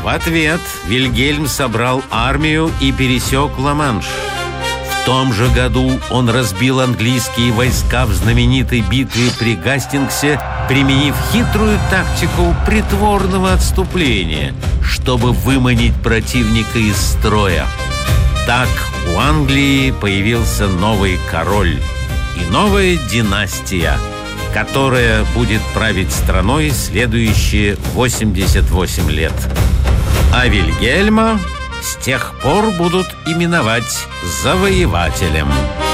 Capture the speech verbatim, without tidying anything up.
ответ Вильгельм собрал армию и пересек Ла-Манш. В том же году он разбил английские войска в знаменитой битве при Гастингсе, применив хитрую тактику притворного отступления, чтобы выманить противника из строя. Так у Англии появился новый король и новая династия, которая будет править страной следующие восемьдесят восемь лет. А Вильгельма с тех пор будут именовать завоевателем.